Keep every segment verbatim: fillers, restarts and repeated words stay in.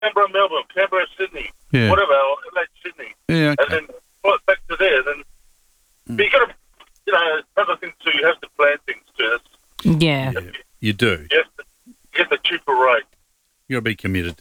Canberra, Melbourne, Canberra, Sydney, Yeah. whatever, or Adelaide, Sydney, Yeah, okay. and then fly back to there. Then Mm. but you got to, you know, another thing too. You have to plan things too. That's, Yeah. Yeah, you do. you have to get the cheaper rate. You got to be committed.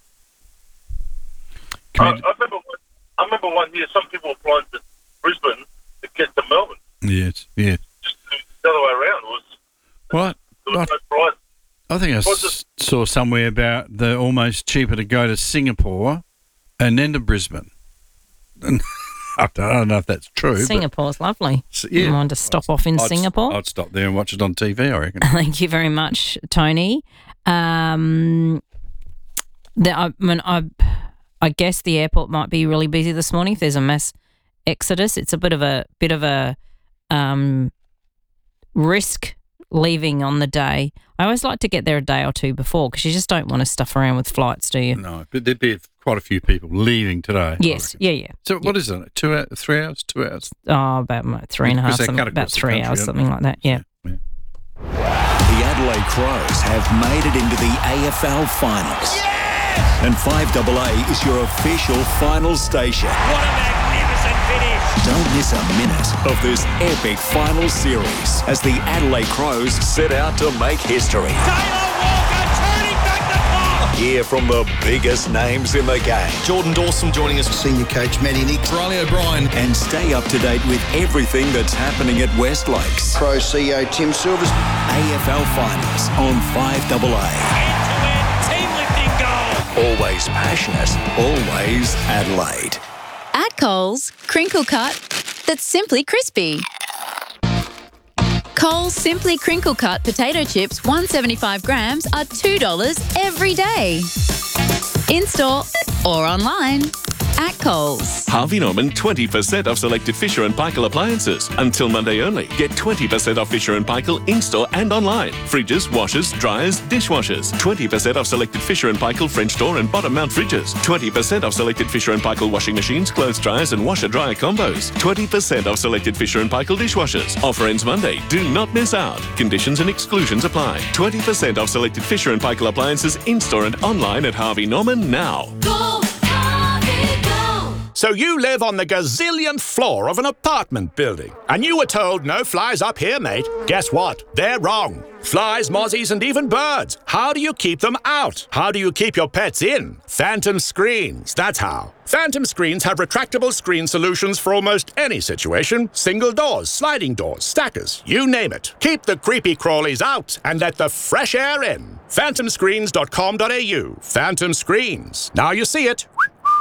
I, Committed. I remember. One, I remember one year. Some people were flying to Brisbane to get to Melbourne. Yes, yeah. Just the other way around. It was What? there was What? no price. I think I What's s- saw somewhere about the almost cheaper to go to Singapore and then to Brisbane. And I don't, I don't know if that's true. but- Singapore's lovely. S- yeah. You want to stop off in I'd, Singapore? I'd stop there and watch it on T V, I reckon. Thank you very much, Tony. Um, the, I mean, I, I guess the airport might be really busy this morning. If there's a mass exodus, it's a bit of a bit of a um, risk leaving on the day. I always like to get there a day or two before because you just don't want to stuff around with flights, do you? No, but there'd be quite a few people leaving today. I Yes, reckon. yeah, yeah. So what is it? Two hours, three hours, two hours? Oh, about mm, three and a half, Because they something, cut about across the three country, hours, don't something they? like that. Yeah. Yeah. The Adelaide Crows have made it into the A F L Finals. Yes! And five A A is your official final station. What a magnificent finish! Don't miss a minute of this epic final series as the Adelaide Crows set out to make history. Taylor Walker turning back the clock! Hear from the biggest names in the game. Jordan Dawson joining us, senior coach Matty Nix, Riley O'Brien, And stay up to date with everything that's happening at West Lakes. Pro C E O Tim Silvers. A F L Finals on five A A. End-to-end team lifting goal! Always passionate, always Adelaide. At Coles, crinkle cut that's simply crispy. Coles Simply Crinkle Cut potato chips, one hundred seventy-five grams, are two dollars every day. In-store or online. At Coles. Harvey Norman twenty percent off selected Fisher and Paykel appliances. Until Monday only. Get twenty percent off Fisher and Paykel in-store and online. Fridges, washers, dryers, dishwashers. twenty percent off selected Fisher and Paykel French door and bottom mount fridges. twenty percent off selected Fisher and Paykel washing machines, clothes dryers and washer dryer combos. twenty percent off selected Fisher and Paykel dishwashers. Offer ends Monday. Do not miss out. Conditions and exclusions apply. twenty percent off selected Fisher and Paykel appliances in-store and online at Harvey Norman now. Go, Harvey, go! So you live on the gazillionth floor of an apartment building, and you were told no flies up here, mate. Guess what? They're wrong. Flies, mozzies, and even birds. How do you keep them out? How do you keep your pets in? Phantom Screens, that's how. Phantom Screens have retractable screen solutions for almost any situation. Single doors, sliding doors, stackers, you name it. Keep the creepy crawlies out and let the fresh air in. phantom screens dot com dot a u. Phantom Screens. Now you see it.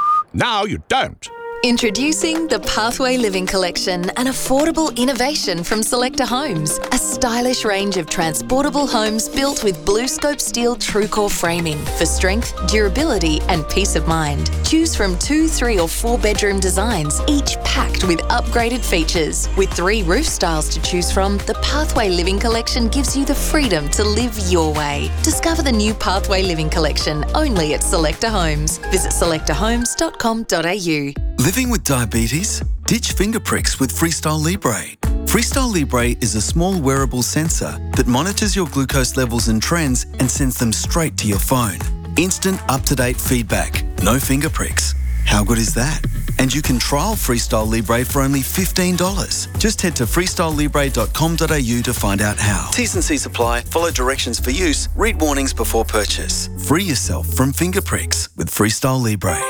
Now you don't. Introducing the Pathway Living Collection, an affordable innovation from Selector Homes. A stylish range of transportable homes built with BlueScope steel TrueCore framing for strength, durability and peace of mind. Choose from two, three or four bedroom designs, each packed with upgraded features. With three roof styles to choose from, the Pathway Living Collection gives you the freedom to live your way. Discover the new Pathway Living Collection only at Selector Homes. Visit selector homes dot com dot a u. Living with diabetes? Ditch finger pricks with Freestyle Libre. Freestyle Libre is a small wearable sensor that monitors your glucose levels and trends and sends them straight to your phone. Instant up-to-date feedback. No finger pricks. How good is that? And you can trial Freestyle Libre for only fifteen dollars. Just head to freestyle libre dot com dot a u to find out how. T's and C's apply. Follow directions for use. Read warnings before purchase. Free yourself from finger pricks with Freestyle Libre.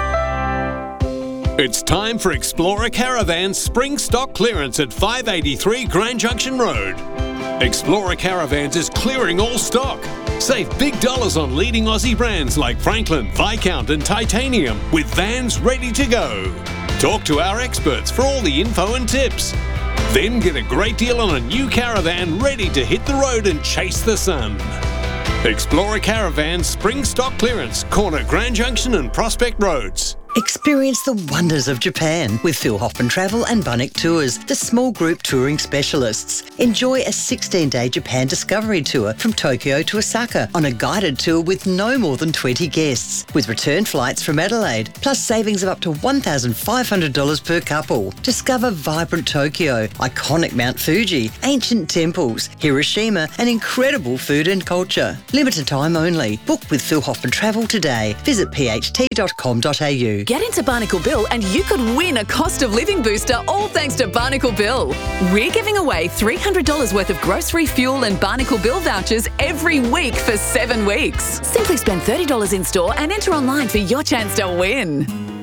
It's time for Explorer Caravan's spring stock clearance at five eighty-three Grand Junction Road. Explorer Caravans is clearing all stock. Save big dollars on leading Aussie brands like Franklin, Viscount and Titanium with vans ready to go. Talk to our experts for all the info and tips. Then get a great deal on a new caravan ready to hit the road and chase the sun. Explorer Caravan spring stock clearance, corner Grand Junction and Prospect Roads. Experience the wonders of Japan with Phil Hoffman Travel and Bunnick Tours, the small group touring specialists. Enjoy a sixteen-day Japan discovery tour from Tokyo to Osaka on a guided tour with no more than twenty guests, with return flights from Adelaide, plus savings of up to one thousand five hundred dollars per couple. Discover vibrant Tokyo, iconic Mount Fuji, ancient temples, Hiroshima, and incredible food and culture. Limited time only. Book with Phil Hoffman Travel today. Visit p h t dot com dot a u. Get into Barnacle Bill and you could win a cost of living booster, all thanks to Barnacle Bill. We're giving away three hundred dollars worth of grocery, fuel and Barnacle Bill vouchers every week for seven weeks. Simply spend thirty dollars in store and enter online for your chance to win.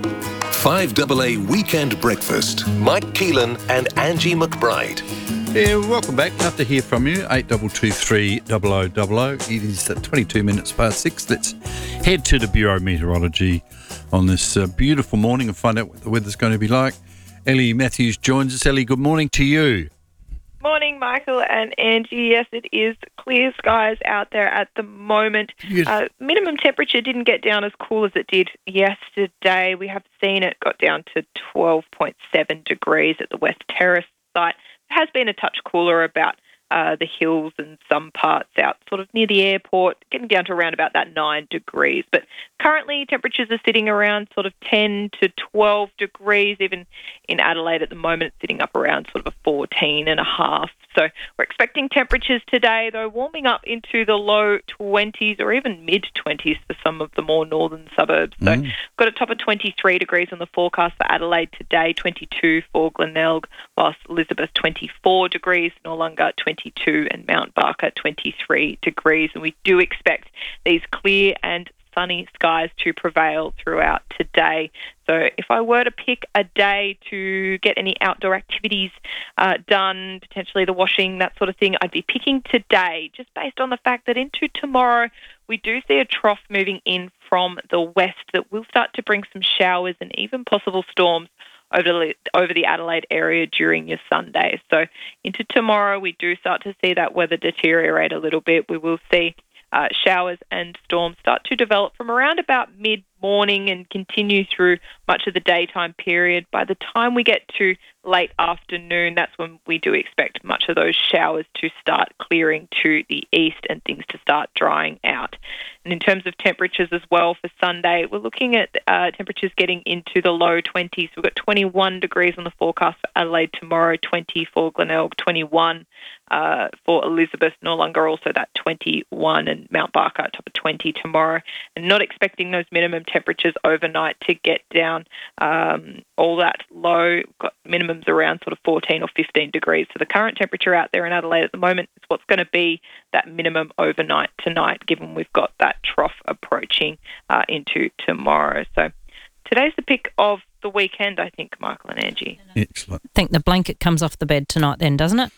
five A A Weekend Breakfast. Mike Keelan and Angie McBride. Yeah, welcome back. Love to hear from you. eight two two three double oh double oh. It is twenty-two minutes past six. Let's head to the Bureau of Meteorology on this uh, beautiful morning and find out what the weather's going to be like. Ellie Matthews joins us. Ellie, good morning to you. Morning, Michael and Angie. Yes, it is clear skies out there at the moment. Yes. Uh, minimum temperature didn't get down as cool as it did yesterday. We have seen it got down to twelve point seven degrees at the West Terrace site. It has been a touch cooler about uh, the hills and some parts out sort of near the airport, getting down to around about that nine degrees. But currently temperatures are sitting around sort of ten to twelve degrees. Even in Adelaide at the moment, it's sitting up around sort of a fourteen and a half. So we're expecting temperatures today, though, warming up into the low twenties or even mid-twenties for some of the more northern suburbs. So Mm. got a top of twenty-three degrees on the forecast for Adelaide today, twenty-two for Glenelg, whilst Elizabeth twenty-four degrees, Noarlunga twenty-two and Mount Barker twenty-three degrees. And we do expect these clear and sunny skies to prevail throughout today. So if I were to pick a day to get any outdoor activities uh, done, potentially the washing, that sort of thing, I'd be picking today, just based on the fact that into tomorrow we do see a trough moving in from the west that will start to bring some showers and even possible storms over the, over the Adelaide area during your Sunday. So into tomorrow we do start to see that weather deteriorate a little bit. We will see Uh, showers and storms start to develop from around about mid-morning and continue through much of the daytime period. By the time we get to late afternoon, that's when we do expect much of those showers to start clearing to the east and things to start drying out. And in terms of temperatures as well for Sunday, we're looking at uh, temperatures getting into the low twenties. We've got twenty-one degrees on the forecast for Adelaide tomorrow, twenty for Glenelg, twenty-one uh, for Elizabeth, Noarlunga also that twenty-one, and Mount Barker top of twenty tomorrow. And not expecting those minimum temperatures overnight to get down um, all that low. We've got minimums around sort of fourteen or fifteen degrees. So the current temperature out there in Adelaide at the moment is what's going to be that minimum overnight tonight, given we've got that trough approaching uh, into tomorrow. So today's the pick of the weekend, I think, Michael and Angie. Excellent. I think the blanket comes off the bed tonight then, doesn't it?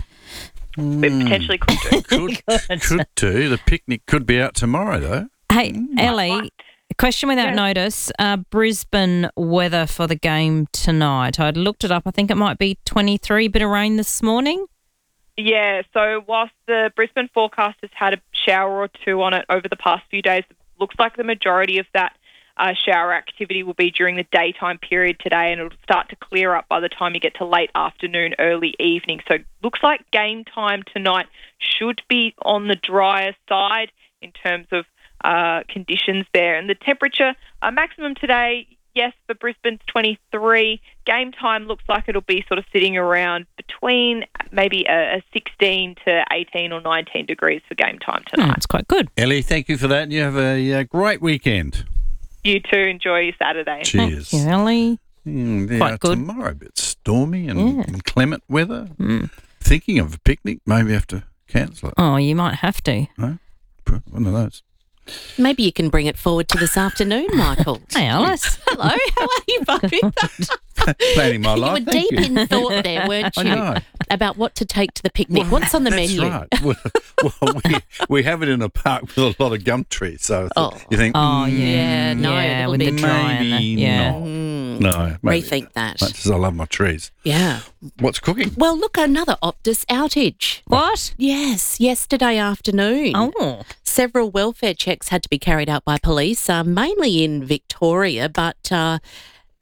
It potentially could do. Could, could do. The picnic could be out tomorrow, though. Hey, Ellie, a question without Yeah. notice. Uh, Brisbane weather for the game tonight. I'd looked it up. I think it might be twenty-three, bit of rain this morning. Yeah, so whilst the Brisbane forecast has had a shower or two on it over the past few days, it looks like the majority of that uh, shower activity will be during the daytime period today, and it'll start to clear up by the time you get to late afternoon, early evening. So looks like game time tonight should be on the drier side in terms of uh, conditions there. And the temperature uh, maximum today, yes, for Brisbane's twenty-three. Game time looks like it'll be sort of sitting around between maybe a, a sixteen to eighteen or nineteen degrees for game time tonight. Oh, that's quite good. Ellie, thank you for that. You have a, uh great weekend. You too. Enjoy your Saturday. Cheers. Thank you, Ellie. Mm, yeah, Quite good. Tomorrow a bit stormy and Yeah. inclement weather. Mm. Thinking of a picnic, maybe have to cancel it. Oh, you might have to. No? One of those. Maybe you can bring it forward to this afternoon, Michael. Hey, Alice. Hello, how are you, Bobby? Planning my You life. were thank deep you. in thought there, weren't I you? know. About what to take to the picnic. What's on the That's menu? right. Well, well we, we have it in a park with a lot of gum trees, so I thought- Oh. you think, Oh, mm, Yeah, no, Yeah, a little with the bit dry and the- maybe yeah. not. Mm. No, maybe Rethink not. that. Much as I love my trees. Yeah. What's cooking? Well, look, another Optus outage. What? Yes, yesterday afternoon. Oh. Several welfare checks had to be carried out by police, uh, mainly in Victoria, but uh,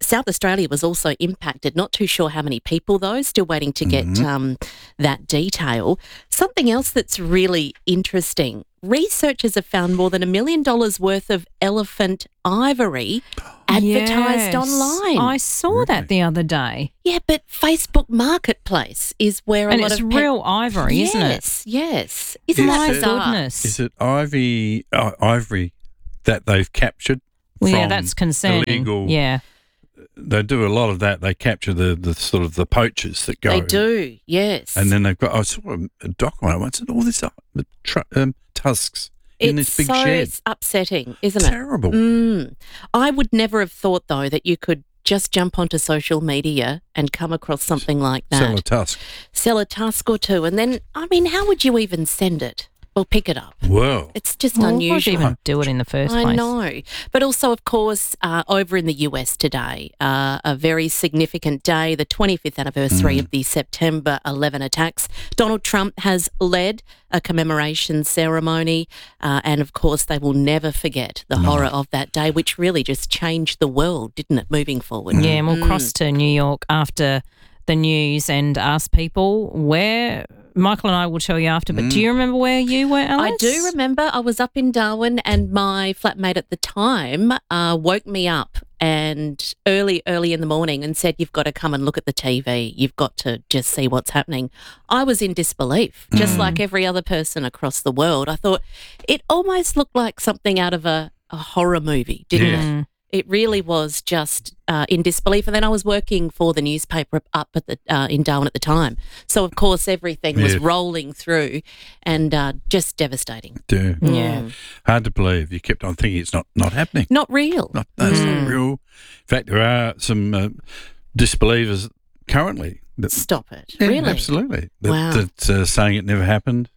South Australia was also impacted. Not too sure how many people, though. Still waiting to get Mm-hmm. um, that detail. Something else that's really interesting. Researchers have found more than a million dollars worth of elephant ivory advertised Yes. online. I saw that the other day. Yeah, but Facebook Marketplace is where And a lot it's of pe- real ivory, isn't it? Yes, yes. Isn't Is that it- bizarre? goodness. Is it ivy, uh, ivory that they've captured? Well, yeah, from that's concerning. Illegal, Yeah. They do a lot of that. They capture the, the sort of the poachers that go. They do, yes. And then they've got, I saw a doc on it once, and all this uh, the tr- um, tusks in it's this big so shed. upsetting, isn't Terrible. it? Mm. I would never have thought, though, that you could just jump onto social media and come across something like that. Sell a tusk. Sell a tusk or two. And then, I mean, how would you even send it or pick it up? Well, It's just Well, unusual. why'd you even do it in the first I place? know. But also, of course, uh, over in the U S today, uh, a very significant day, the twenty-fifth anniversary Mm. of the September eleventh attacks. Donald Trump has led a commemoration ceremony. Uh, and, of course, they will never forget the horror of that day, which really just changed the world, didn't it, moving forward? Yeah, and we'll Mm. cross to New York after the news and ask people where. Michael and I will tell you after, but do you remember where you were, Alice? I do remember I was up in Darwin and my flatmate at the time uh, woke me up and early, early in the morning and said, you've got to come and look at the T V. You've got to just see what's happening. I was in disbelief, just like every other person across the world. I thought it almost looked like something out of a, a horror movie, didn't Yeah. it? It really was just uh, in disbelief. And then I was working for the newspaper up at the uh, in Darwin at the time. So, of course, everything was Yeah. rolling through and uh, just devastating. Yeah. Yeah. Hard to believe. You kept on thinking it's not, not happening. Not real. Not, that's not real. In fact, there are some uh, disbelievers currently. That, Stop it. Yeah, Really? Absolutely. That, Wow. That uh, saying it never happened.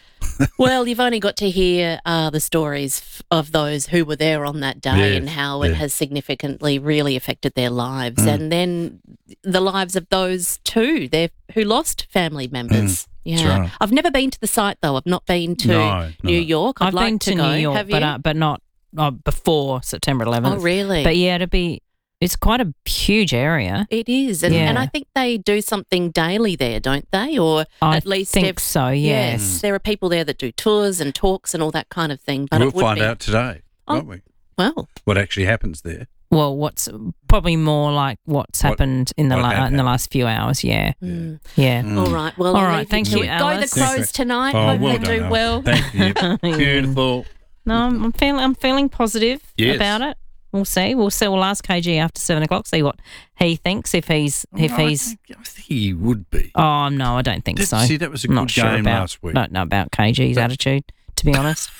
Well, you've only got to hear uh, the stories f- of those who were there on that day Yes, and how it yeah. has significantly really affected their lives. Mm. And then the lives of those too, they who lost family members. Mm, Yeah. that's right. I've never been to the site, though. I've not been to No, no. New York. I'd I've like been to, to go. New York, Have you? but uh, but not uh, before September eleventh. Oh, really? But yeah, to be, it's quite a huge area. It is. And, Yeah. and I think they do something daily there, don't they? Or I at least think ev- so, yes. Yes. There are people there that do tours and talks and all that kind of thing. But we'll it would find be, out today, Oh. won't we? Well, What actually happens there. Well, what's probably more like what's What- happened in the what la- had in the last few hours. Yeah, Mm. yeah. Mm. all right. Well, All I'll right, leave thank to you, it. Go Alice. the Crows tonight. Oh, Hope well they done, do Al. well. Thank you. Beautiful. No, I'm, I'm feeling I'm feeling positive Yes. about it. We'll see. We'll see. We'll ask K G after seven o'clock. See what he thinks. If he's if Oh, I he's. think- I think he would be. Oh no, I don't think Did- so. see, that was a I'm good not sure game about, last week. Don't know about K G's attitude, to be honest.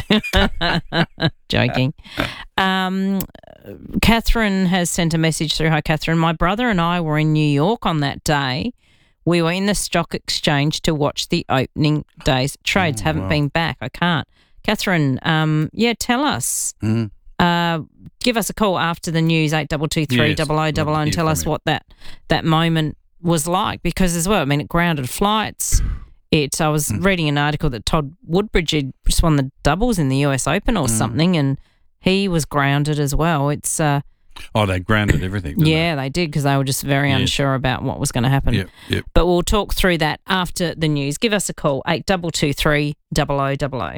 Joking. Um, Catherine has sent a message through. Hi, Catherine. My brother and I were in New York on that day. We were in the stock exchange to watch the opening day's trades. Oh, Haven't wow. been back. I can't. Catherine, um, yeah, tell us. Mm. Uh, give us a call after the news, eight two two three, Yes, double oh double oh, love to and hear tell from us you. what that, that moment was like. Because as well, I mean, it grounded flights. It. I was reading an article that Todd Woodbridge had just won the doubles in the U S Open or something, and he was grounded as well. It's uh, Oh, they grounded everything. didn't yeah, they did because they were just very Yes. unsure about what was going to happen. they? Yep, yep. But we'll talk through that after the news. Give us a call, eight two two three, double oh double oh.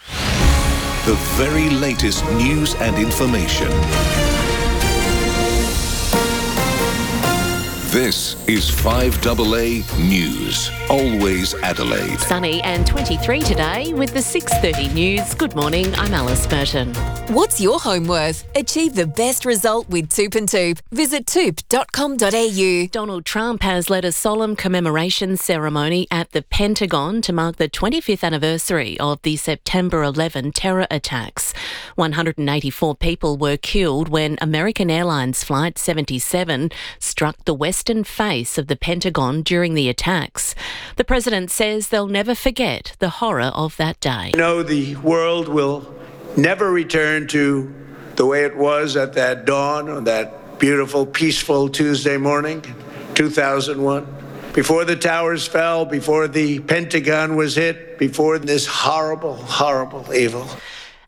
The very latest news and information. This is five double A News. Always Adelaide. Sunny and twenty-three today with the six thirty news. Good morning, I'm Alice Burton. What's your home worth? Achieve the best result with Toop and Toop. Visit toop dot com dot a u. Donald Trump has led a solemn commemoration ceremony at the Pentagon to mark the twenty-fifth anniversary of the September eleventh terror attacks. one hundred eighty-four people were killed when American Airlines Flight seventy-seven struck the western face of the Pentagon during the attacks. The president says they'll never forget the horror of that day. I know the world will never return to the way it was at that dawn on that beautiful, peaceful Tuesday morning, two thousand one. Before the towers fell, before the Pentagon was hit, before this horrible, horrible evil.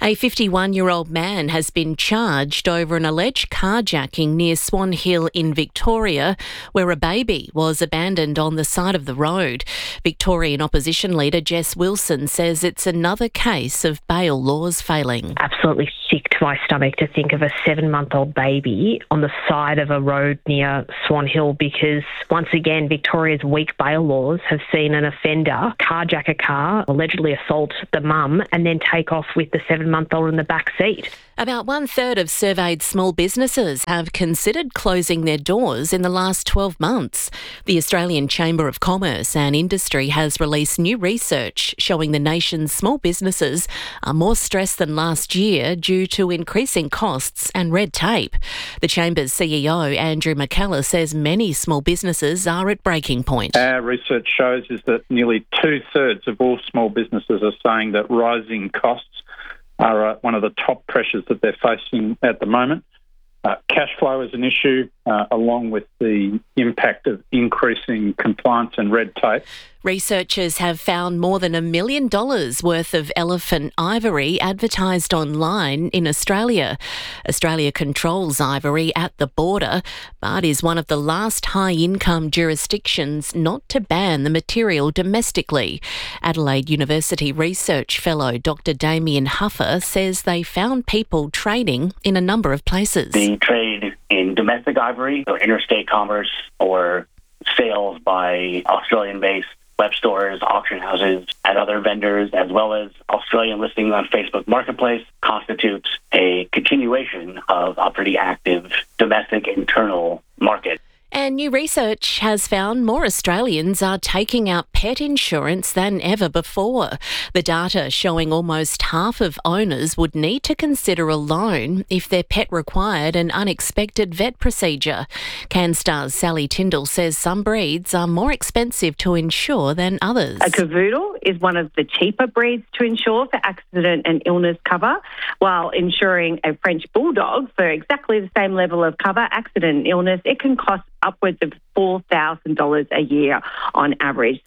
A fifty-one-year-old man has been charged over an alleged carjacking near Swan Hill in Victoria, where a baby was abandoned on the side of the road. Victorian opposition leader Jess Wilson says it's another case of bail laws failing. Absolutely sick to my stomach to think of a seven-month-old baby on the side of a road near Swan Hill, because once again Victoria's weak bail laws have seen an offender carjack a car, allegedly assault the mum, and then take off with the seven month old in the back seat. About one-third of surveyed small businesses have considered closing their doors in the last twelve months. The Australian Chamber of Commerce and Industry has released new research showing the nation's small businesses are more stressed than last year due to increasing costs and red tape. The Chamber's C E O, Andrew McKellar, says many small businesses are at breaking point. Our research shows is that nearly two-thirds of all small businesses are saying that rising costs are uh, one of the top pressures that they're facing at the moment. Uh, cash flow is an issue, uh, along with the impact of increasing compliance and red tape. Researchers have found more than a million dollars worth of elephant ivory advertised online in Australia. Australia controls ivory at the border, but is one of the last high-income jurisdictions not to ban the material domestically. Adelaide University research fellow Doctor Damien Huffer says they found people trading in a number of places. The trade in domestic ivory, or interstate commerce, or sales by Australian-based web stores, auction houses, and other vendors, as well as Australian listings on Facebook Marketplace, constitutes a continuation of a pretty active domestic internal market. And new research has found more Australians are taking out pet insurance than ever before. The data showing almost half of owners would need to consider a loan if their pet required an unexpected vet procedure. CanStar's Sally Tyndall says some breeds are more expensive to insure than others. A cavoodle is one of the cheaper breeds to insure for accident and illness cover, while insuring a French bulldog for exactly the same level of cover, accident and illness, it can cost upwards of four thousand dollars a year on average.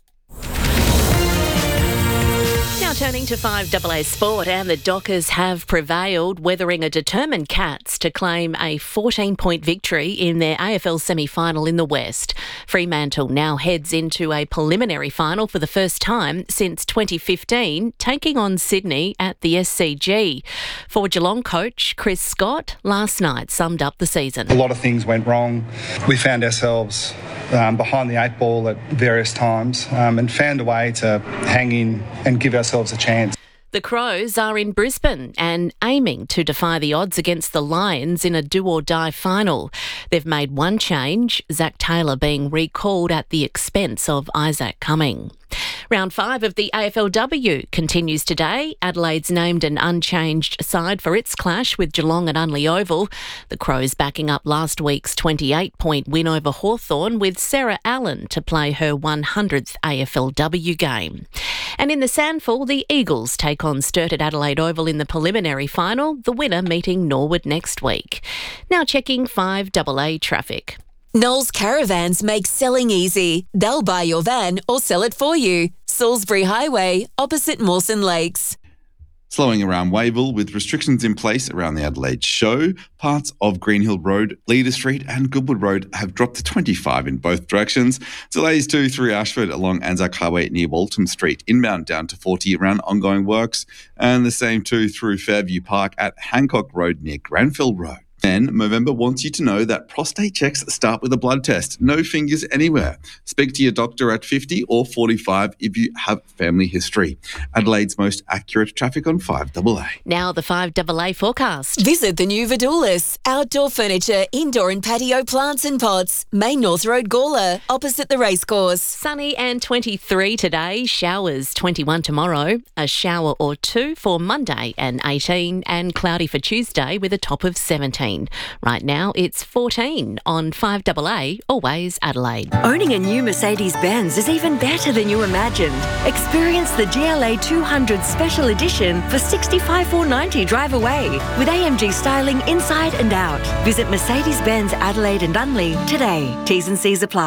Now turning to five A A Sport, and the Dockers have prevailed, weathering a determined Cats to claim a fourteen-point victory in their A F L semi-final in the West. Fremantle now heads into a preliminary final for the first time since twenty fifteen, taking on Sydney at the S C G. For Geelong coach Chris Scott, last night summed up the season. A lot of things went wrong. We found ourselves um, behind the eight ball at various times um, and found a way to hang in and give ourselves a chance. The Crows are in Brisbane and aiming to defy the odds against the Lions in a do-or-die final. They've made one change, Zach Taylor being recalled at the expense of Isaac Cumming. Round five of the A F L W continues today. Adelaide's named an unchanged side for its clash with Geelong at Unley Oval. The Crows backing up last week's twenty-eight point win over Hawthorn, with Sarah Allen to play her one hundredth A F L W game. And in the Sandful, the Eagles take on Sturt at Adelaide Oval in the preliminary final, the winner meeting Norwood next week. Now checking five A A traffic. Knowles Caravans make selling easy. They'll buy your van or sell it for you. Salisbury Highway, opposite Mawson Lakes. Slowing around Wavell with restrictions in place around the Adelaide Show. Parts of Greenhill Road, Leader Street and Goodwood Road have dropped to twenty-five in both directions. Delays too through Ashford along Anzac Highway near Waltham Street, inbound down to forty around ongoing works. And the same too through Fairview Park at Hancock Road near Granville Road. Then, Movember wants you to know that prostate checks start with a blood test. No fingers anywhere. Speak to your doctor at fifty or forty-five if you have family history. Adelaide's most accurate traffic on five A A. Now the five A A forecast. Visit the new Vidoulis. Outdoor furniture, indoor and patio plants and pots. Main North Road, Gawler, opposite the racecourse. Sunny and twenty-three today. Showers twenty-one tomorrow. A shower or two for Monday and eighteen. And cloudy for Tuesday with a top of seventeen. Right now, it's fourteen on five A A, always Adelaide. Owning a new Mercedes-Benz is even better than you imagined. Experience the G L A two hundred Special Edition for sixty-five thousand four hundred ninety dollars drive away with A M G styling inside and out. Visit Mercedes-Benz Adelaide and Unley today. T's and C's apply.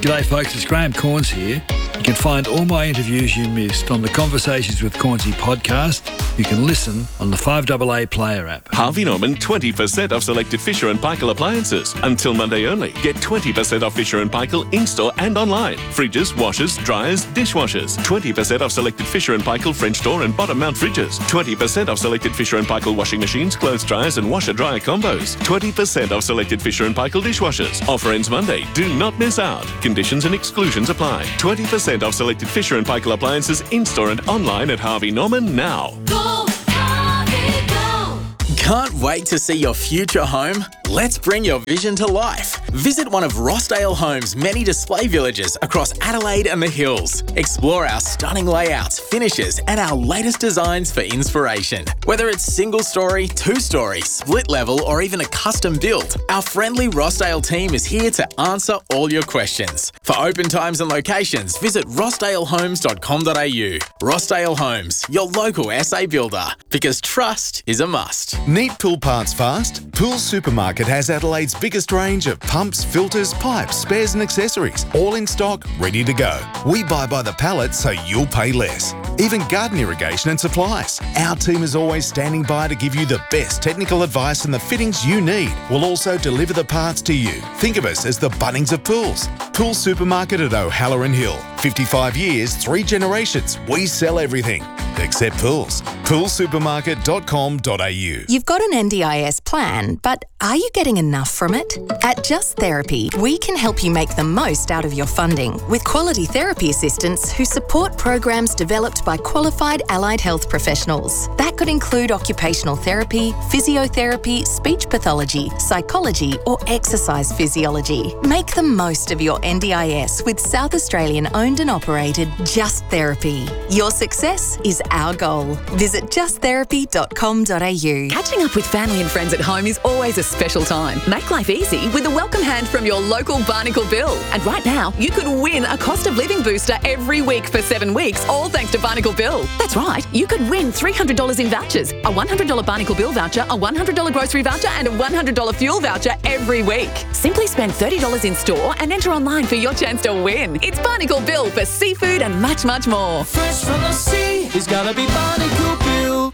G'day folks, it's Graham Corns here. You can find all my interviews you missed on the Conversations with Cornsey podcast. You can listen on the five A A Player app. Harvey Norman twenty percent off selected Fisher and Paykel appliances. Until Monday only. Get twenty percent off Fisher and Paykel in-store and online. Fridges, washers, dryers, dishwashers. twenty percent off selected Fisher and Paykel French door and bottom mount fridges. twenty percent off selected Fisher and Paykel washing machines, clothes dryers and washer dryer combos. twenty percent off selected Fisher and Paykel dishwashers. Offer ends Monday. Do not miss out. Conditions and exclusions apply. twenty percent off selected Fisher and Paykel appliances in-store and online at Harvey Norman now. Go, Harvey, go! Can't wait to see your future home? Let's bring your vision to life. Visit one of Rossdale Homes' many display villages across Adelaide and the Hills. Explore our stunning layouts, finishes, and our latest designs for inspiration. Whether it's single story, two story, split level, or even a custom build, our friendly Rossdale team is here to answer all your questions. For open times and locations, visit rossdale homes dot com dot a u. Rossdale Homes, your local S A builder, because trust is a must. Need pool parts fast? Pool Supermarket has Adelaide's biggest range of pumps, filters, pipes, spares and accessories, all in stock, ready to go. We buy by the pallet so you'll pay less. Even garden irrigation and supplies. Our team is always standing by to give you the best technical advice and the fittings you need. We'll also deliver the parts to you. Think of us as the Bunnings of pools. Pool Supermarket at O'Halloran Hill. fifty-five years, three generations. We sell everything except pools. pool supermarket dot com dot a u. You've got an N D I S plan, but are you getting enough from it? At Just Therapy, we can help you make the most out of your funding with quality therapy assistants who support programs developed by qualified allied health professionals. That could include occupational therapy, physiotherapy, speech pathology, psychology, or exercise physiology. Make the most of your N D I S with South Australian owned and operated Just Therapy. Your success is our goal. Visit just therapy dot com dot a u. Catching up with family and friends at home is always a special time. Make life easy with a welcome hand from your local Barnacle Bill. And right now, you could win a cost of living booster every week for seven weeks, all thanks to Barnacle Bill. That's right, you could win three hundred dollars in vouchers, a one hundred dollars Barnacle Bill voucher, a one hundred dollars grocery voucher, and a one hundred dollars fuel voucher every week. Simply spend thirty dollars in store and enter online for your chance to win. It's Barnacle Bill for seafood and much, much more. Fresh from the sea, it's gotta be Barnacle Bill.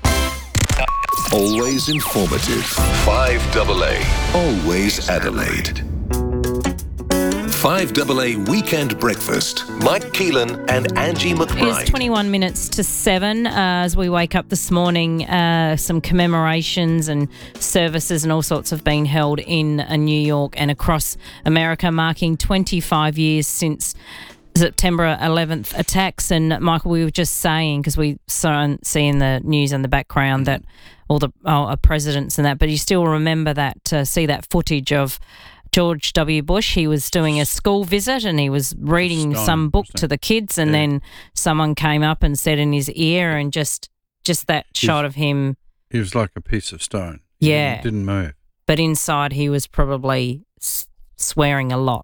Always informative. five A A. Always Adelaide. five A A Weekend Breakfast. Mike Keelan and Angie McBride. It's twenty-one minutes to seven uh, as we wake up this morning. Uh, some commemorations and services and all sorts have been held in uh, New York and across America, marking twenty-five years since September eleventh attacks. And Michael, we were just saying, because we saw see in the news in the background that all the oh, presidents and that, but you still remember that, uh, see that footage of George W. Bush. He was doing a school visit and he was reading Stone, some book to the kids, and Yeah. then someone came up and said in his ear, and just just that shot of him. He was like a piece of stone. Yeah. He didn't move. But inside he was probably s- swearing a lot.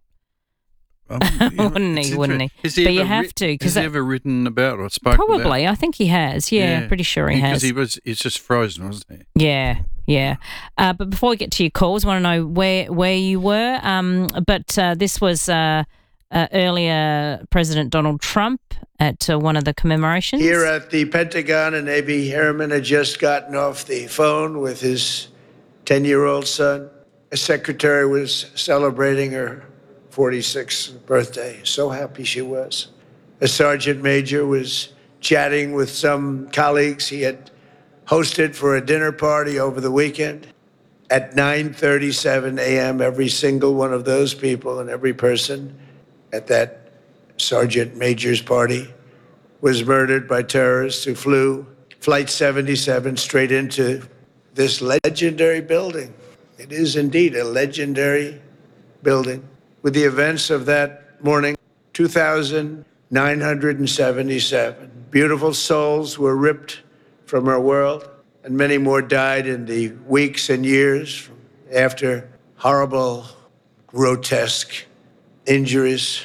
Um, you know, wouldn't it's he? Wouldn't he? inter- has he But you ever have writ- to, Has because he ever written about or spoken about? probably. I think he has. Yeah, pretty sure he Because has. he was. He's just frozen, wasn't he? Yeah, yeah. Uh, but before we get to your calls, want to know where where you were. Um, but uh, this was uh, uh, earlier President Donald Trump at uh, one of the commemorations. Here at the Pentagon, and Navy Airman had just gotten off the phone with his ten-year-old son. His secretary was celebrating her forty-sixth birthday. So happy she was. A sergeant major was chatting with some colleagues he had hosted for a dinner party over the weekend. At nine thirty-seven a.m., every single one of those people and every person at that sergeant major's party was murdered by terrorists who flew Flight seventy-seven straight into this legendary building. It is indeed a legendary building. With the events of that morning, two thousand nine hundred seventy-seven beautiful souls were ripped from our world, and many more died in the weeks and years after horrible, grotesque injuries.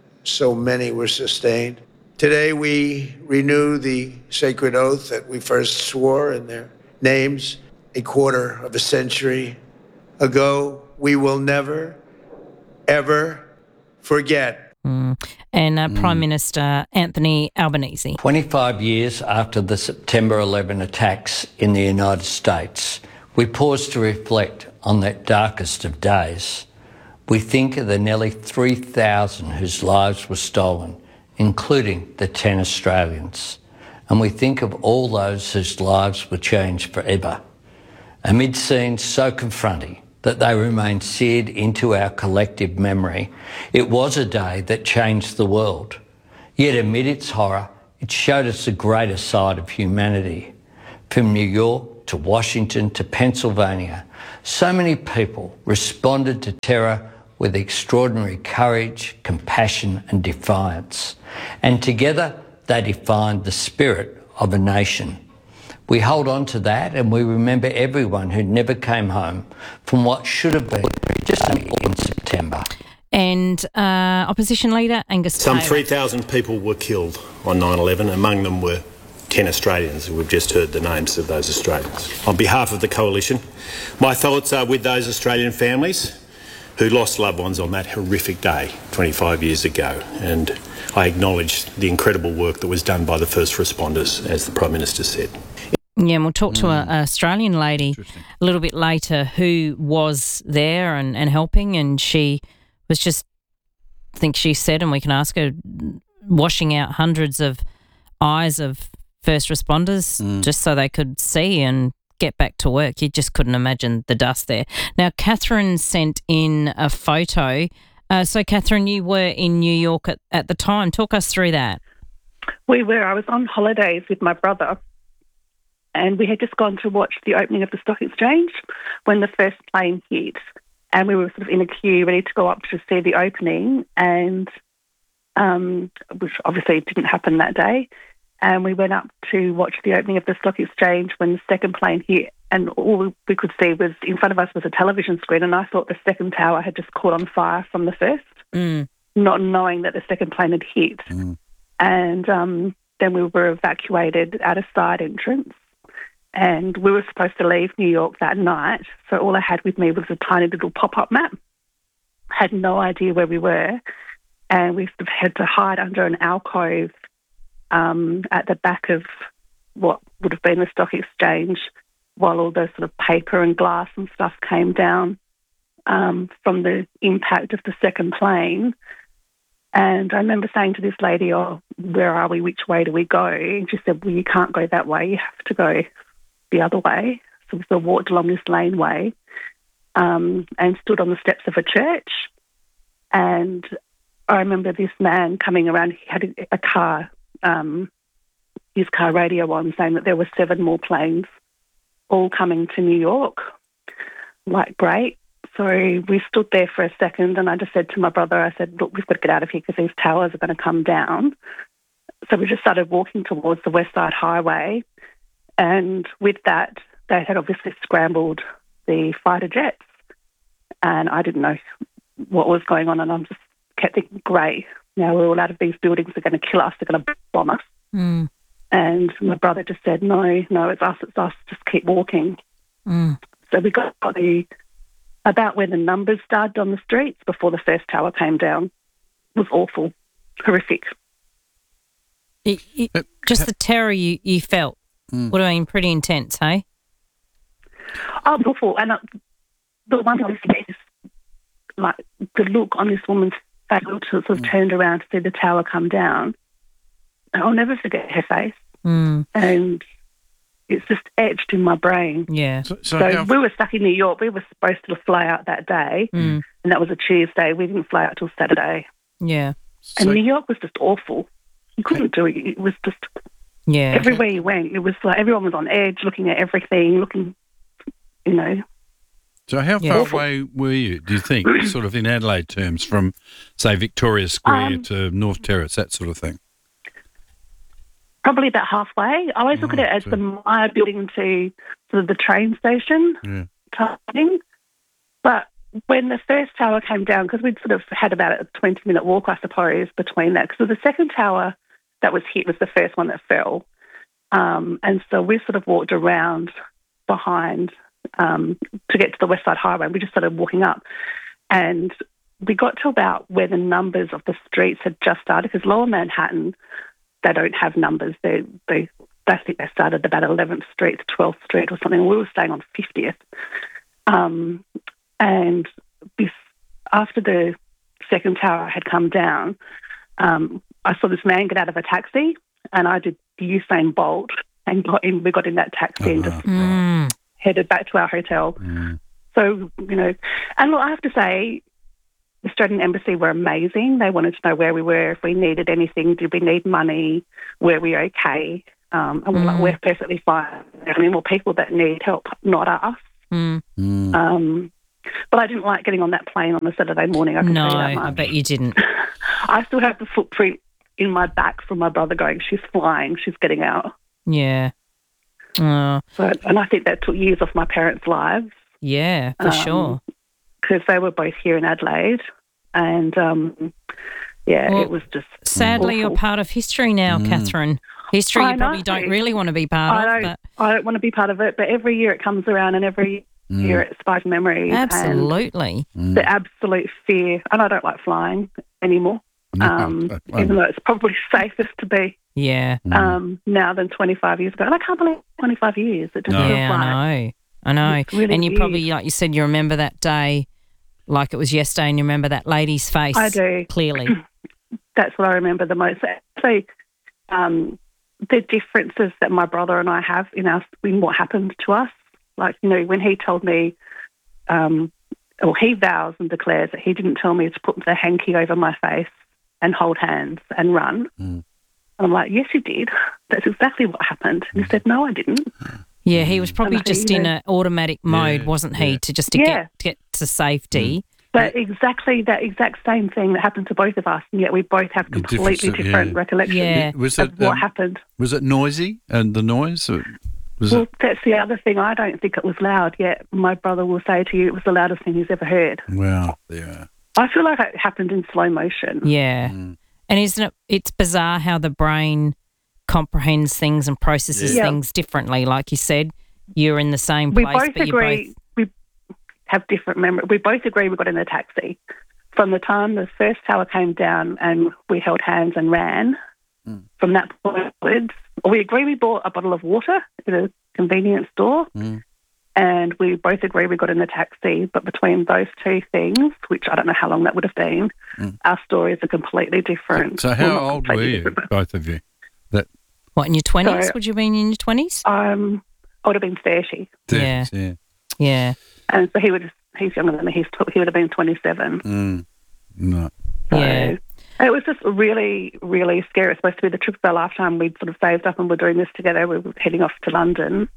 So many were sustained. Today we renew the sacred oath that we first swore in their names a quarter of a century ago. We will never, ever forget Mm. And uh, mm. Prime Minister Anthony Albanese. twenty-five years after the September eleventh attacks in the United States, we pause to reflect on that darkest of days. We think of the nearly three thousand whose lives were stolen, including the ten Australians. And we think of all those whose lives were changed forever. Amid scenes so confronting that they remain seared into our collective memory, it was a day that changed the world. Yet amid its horror, it showed us the greater side of humanity. From New York to Washington to Pennsylvania, so many people responded to terror with extraordinary courage, compassion and defiance. And together they defined the spirit of a nation. We hold on to that and we remember everyone who never came home from what should have been just in September. And uh, Opposition Leader Angus Some Taylor. three thousand people were killed on nine eleven. Among them were ten Australians. We've just heard the names of those Australians. On behalf of the Coalition, my thoughts are with those Australian families who lost loved ones on that horrific day twenty-five years ago. And I acknowledge the incredible work that was done by the first responders, as the Prime Minister said. Yeah, and we'll talk to an Australian lady a little bit later who was there and, and helping, and she was just, I think she said, and we can ask her, washing out hundreds of eyes of first responders mm. just so they could see and get back to work. You just couldn't imagine the dust there. Now, Catherine sent in a photo. Uh, so, Catherine, you were in New York at, at the time. Talk us through that. We were. I was on holidays with my brother, and we had just gone to watch the opening of the stock exchange when the first plane hit, and we were sort of in a queue ready to go up to see the opening, and um, which obviously didn't happen that day. And we went up to watch the opening of the stock exchange when the second plane hit, and all we could see was in front of us was a television screen, and I thought the second tower had just caught on fire from the first, mm. not knowing that the second plane had hit. Mm. And um, then we were evacuated at a side entrance, and we were supposed to leave New York that night, so all I had with me was a tiny little pop-up map. Had no idea where we were, and we sort of had to hide under an alcove Um, at the back of what would have been the stock exchange while all the sort of paper and glass and stuff came down um, from the impact of the second plane. And I remember saying to this lady, oh, where are we? Which way do we go? And she said, well, you can't go that way. You have to go the other way. So we sort of walked along this laneway um, and stood on the steps of a church. And I remember this man coming around. He had a, a car Um, his car radio on saying that there were seven more planes all coming to New York. Like, great. So we stood there for a second, and I just said to my brother, I said, look, we've got to get out of here because these towers are going to come down. So we just started walking towards the West Side Highway, and with that, they had obviously scrambled the fighter jets, and I didn't know what was going on, and I just kept thinking, great. Now we're all out of these buildings. They're going to kill us. They're going to bomb us. Mm. And my brother just said, no, no, it's us, it's us. Just keep walking. Mm. So we got the about where the numbers started on the streets before the first tower came down. It was awful, horrific. It, it, just the terror you, you felt mm. would have been pretty intense, hey? Oh, awful. And uh, the one thing I is like the look on this woman's face, sort of turned around to see the tower come down. I'll never forget her face. Mm. And it's just etched in my brain. Yeah. So, so how... we were stuck in New York. We were supposed to fly out that day, mm. and that was a Tuesday. We didn't fly out till Saturday. Yeah. And so... New York was just awful. You couldn't do it. It was just yeah. everywhere you went. It was like everyone was on edge, looking at everything, looking, you know. So how yeah. far awful. away were you, do you think, sort of in Adelaide terms, from, say, Victoria Square um, to North Terrace, that sort of thing? Probably about halfway. I always look oh, at it as so. the Myer building to sort of the train station yeah. type thing. But when the first tower came down, because we'd sort of had about a twenty-minute walk, I suppose, between that. So the second tower that was hit was the first one that fell. Um, and so we sort of walked around behind um, to get to the West Side Highway. We just started walking up. And we got to about where the numbers of the streets had just started, because Lower Manhattan, they don't have numbers. They, they, I think they started about eleventh Street to twelfth Street or something. We were staying on fiftieth. Um, and this, after the second tower had come down, um, I saw this man get out of a taxi, and I did the Usain Bolt and got in. We got in that taxi uh-huh. and just Mm. headed back to our hotel. Mm. So, you know, and look, I have to say, the Australian Embassy were amazing. They wanted to know where we were, if we needed anything, did we need money, were we okay? Um, and we're like, Mm. we're perfectly fine. I mean, more people that need help, not us. Mm. Um, but I didn't like getting on that plane on a Saturday morning. I can No, tell you that much. I bet you didn't. I still have the footprint in my back from my brother going, she's flying, she's getting out. Yeah. Oh, So, and I think that took years off my parents' lives. yeah, for Um, sure. Because they were both here in Adelaide. And, um, yeah, Well, it was just Sadly, awful. you're part of history now, Catherine. History I you probably know. don't really want to be part I of, don't, but I don't want to be part of it, but every year it comes around and every Mm. year it sparks memories. absolutely. And the absolute fear. And I don't like flying anymore, um, even though it's probably safest to be Yeah. um, now than twenty-five years ago. And I can't believe twenty-five years. It just feels Yeah, like. I know. I know. It's really and you weird. probably, like you said, you remember that day like it was yesterday, and you remember that lady's face I do. clearly. That's what I remember the most. So, um, the differences that my brother and I have in our in what happened to us, like, you know, when he told me, um, or he vows and declares that he didn't tell me to put the hanky over my face and hold hands and run. And I'm like, yes, you did. That's exactly what happened. And he said, no, I didn't. Yeah, he was probably And I just think, in you an know- automatic mode, wasn't he, to just to Yeah. get get to safety. But exactly that exact same thing that happened to both of us, and yet we both have completely difference, different yeah. recollections Yeah. Was of it, what um, happened. Was it noisy and the noise? Or was Well, it? that's the other thing. I don't think it was loud, yet my brother will say to you it was the loudest thing he's ever heard. Wow. Yeah. I feel like it happened in slow motion. Yeah. Mm. And isn't it, it's bizarre how the brain comprehends things and processes Yeah. things differently. Like you said, you're in the same We place, both but agree. you We have different memories. We both agree we got in a taxi. From the time the first tower came down and we held hands and ran, Mm. from that point onwards, we agree we bought a bottle of water at a convenience store, Mm. and we both agree we got in the taxi. But between those two things, which I don't know how long that would have been, Mm. our stories are completely different. So Well, how not old were completely you, different, but- both of you? That What, in your twenties? So- Would you have been in your twenties? Um, I would have been thirty. Yeah. yeah. Yeah. And so he would, he's younger than me, he's, tw- he would have been twenty-seven. Mm. No. Yeah. It was just really, really scary. It was supposed to be the trip of our lifetime. We'd sort of saved up and we're doing this together. We were heading off to London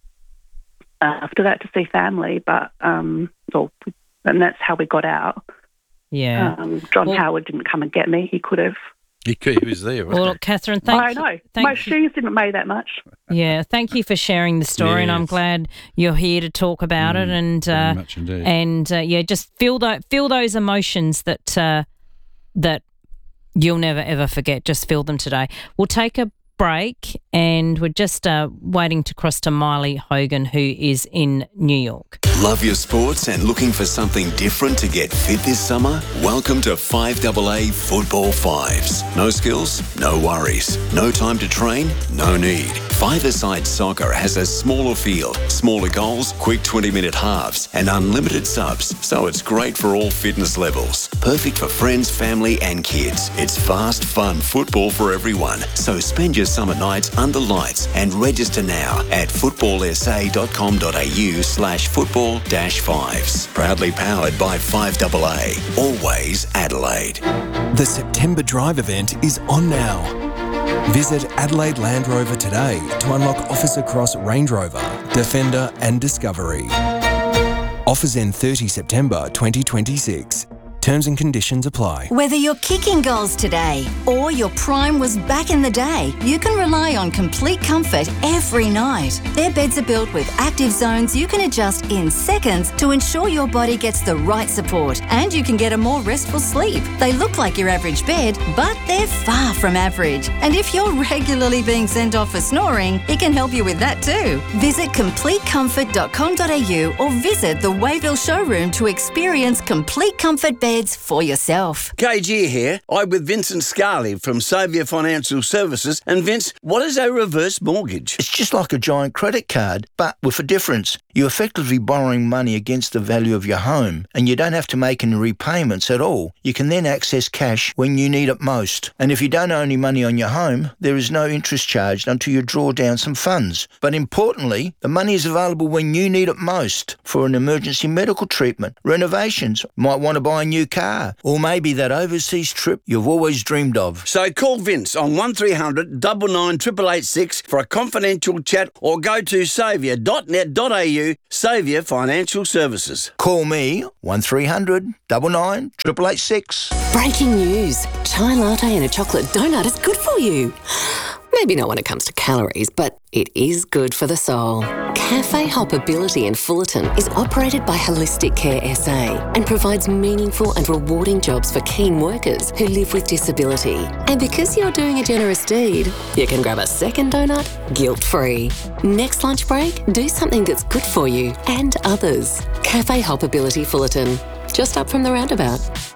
uh, after that to see family, but, um, well, and that's how we got out. Yeah. Um, John Well- Howard didn't come and get me. He could have. He, could, he was there, wasn't Well, look, Catherine, thank I you. know. Thank My you. shoes didn't weigh that much. Yeah, thank you for sharing the story, and I'm Yes. glad you're here to talk about it. And very uh, much indeed. and uh, yeah, just feel that feel those emotions that uh, that you'll never ever forget. Just feel them today. We'll take a break, and we're just uh, waiting to cross to Miley Hogan, who is in New York. Love your sports and looking for something different to get fit this summer? Welcome to five A A Football Fives. No skills? No worries. No time to train? No need. Five-a-side soccer has a smaller field, smaller goals, quick twenty-minute halves and unlimited subs, so it's great for all fitness levels. Perfect for friends, family and kids. It's fast, fun football for everyone. So spend your summer nights under lights and register now at footballsa.com.au slash football dash fives. Proudly powered by five A A. Always Adelaide. The September Drive event is on now. Visit Adelaide Land Rover today to unlock offers across Range Rover, Defender and Discovery. Offers end thirtieth September twenty twenty-six. Terms and conditions apply. Whether you're kicking goals today or your prime was back in the day, you can rely on complete comfort every night. Their beds are built with active zones you can adjust in seconds to ensure your body gets the right support and you can get a more restful sleep. They look like your average bed, but they're far from average. And if you're regularly being sent off for snoring, it can help you with that too. Visit complete comfort dot com dot a u or visit the Wayville showroom to experience Complete Comfort beds beds for yourself. K G here. I'm with Vincent Scarley from Saviour Financial Services. And Vince, what is a reverse mortgage? It's just like a giant credit card, but with a difference. You're effectively borrowing money against the value of your home, and you don't have to make any repayments at all. You can then access cash when you need it most. And if you don't owe any money on your home, there is no interest charged until you draw down some funds. But importantly, the money is available when you need it most for an emergency medical treatment, renovations, might want to buy a new car, or maybe that overseas trip you've always dreamed of. So call Vince on one three hundred nine nine eight eight eight six for a confidential chat, or go to saviour dot net dot a u. Saviour Financial Services. Call me one three hundred nine nine eight eight eight six. Breaking news. Chai latte and a chocolate donut is good for you. Maybe not when it comes to calories, but it is good for the soul. Cafe Hoppability in Fullerton is operated by Holistic Care S A and provides meaningful and rewarding jobs for keen workers who live with disability. And because you're doing a generous deed, you can grab a second donut guilt-free. Next lunch break, do something that's good for you and others. Cafe Hoppability Fullerton, just up from the roundabout.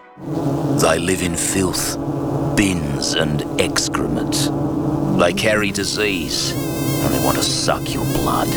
They live in filth, bins and excrement. They carry disease and they want to suck your blood.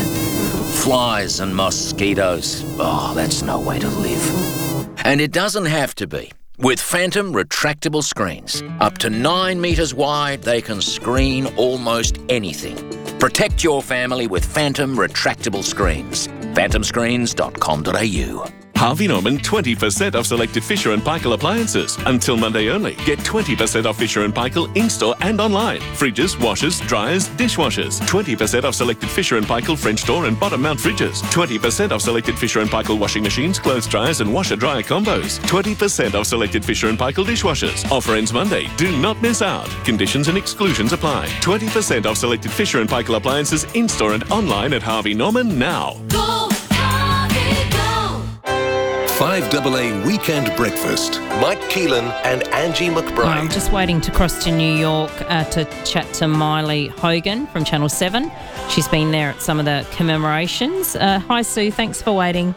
Flies and mosquitoes. Oh, that's no way to live. And it doesn't have to be. With Phantom retractable screens, up to nine metres wide, they can screen almost anything. Protect your family with Phantom retractable screens. phantom screens dot com dot a u. Harvey Norman twenty percent off selected Fisher and Paykel appliances. Until Monday only. Get twenty percent off Fisher and Paykel in-store and online. Fridges, washers, dryers, dishwashers. twenty percent off selected Fisher and Paykel French door and bottom mount fridges. twenty percent off selected Fisher and Paykel washing machines, clothes dryers and washer dryer combos. twenty percent off selected Fisher and Paykel dishwashers. Offer ends Monday. Do not miss out. Conditions and exclusions apply. twenty percent off selected Fisher and Paykel appliances in-store and online at Harvey Norman now. five A A Weekend Breakfast. Mike Keelan and Angie McBride. I'm just waiting to cross to New York uh, to chat to Miley Hogan from Channel seven. She's been there at some of the commemorations. Uh, hi, Sue. Thanks for waiting.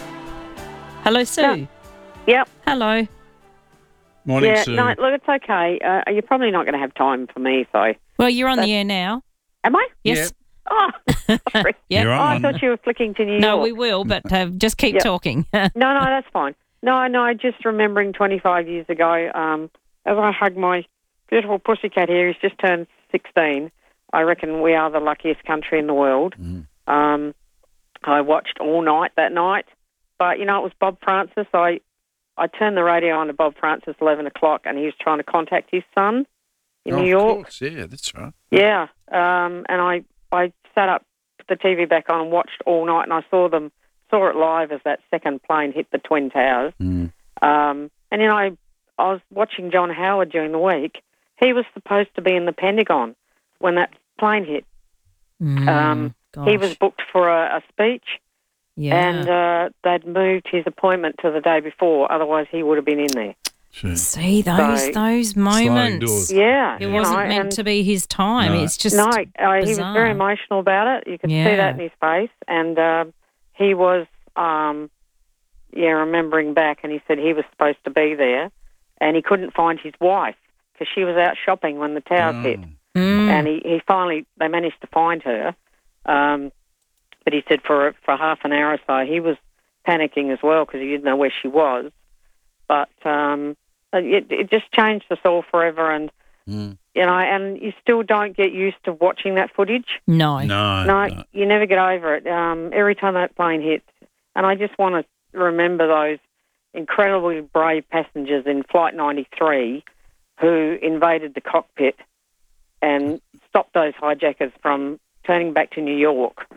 Hello, Sue. No. Yep. Hello. Morning, yeah, Sue. No, look, it's okay. Uh, you're probably not going to have time for me, so. Well, you're on But- the air now. Am I? Yes. Oh, sorry. Yep. Oh, I thought you were flicking to New No, York. we will, but uh, just keep Yep. talking. no, no, that's fine. No, no, just remembering twenty-five years ago, um, as I hug my beautiful pussycat here, he's just turned sixteen. I reckon we are the luckiest country in the world. Um, I watched all night that night, but, you know, it was Bob Francis. I, I turned the radio on to Bob Francis eleven o'clock, and he was trying to contact his son in Oh, New of York. course. Yeah, that's right. Yeah, um, and I, I sat up, put the T V back on and watched all night, and I saw them, saw it live as that second plane hit the Twin Towers. Mm. Um, and, you know, I, I was watching John Howard during the week. He was supposed to be in the Pentagon when that plane hit. Mm, um, he was booked for a, a speech, Yeah. and uh, they'd moved his appointment to the day before, otherwise he would have been in there. See those So- those moments. Yeah. It you wasn't know, meant and- to be his time. No. It's just no. Uh, he was bizarre. very emotional about it. You could see Yeah. that in his face, and uh, he was, um, yeah, remembering back, and he said he was supposed to be there, and he couldn't find his wife because she was out shopping when the towers hit, Mm. and he, he finally they managed to find her, um, but he said for for half an hour or so he was panicking as well because he didn't know where she was, but um, it, it just changed us all forever, and. You know, and you still don't get used to watching that footage. No. No. No, you never get over it. Um, every time that plane hits, and I just want to remember those incredibly brave passengers in Flight ninety-three who invaded the cockpit and stopped those hijackers from turning back to New York.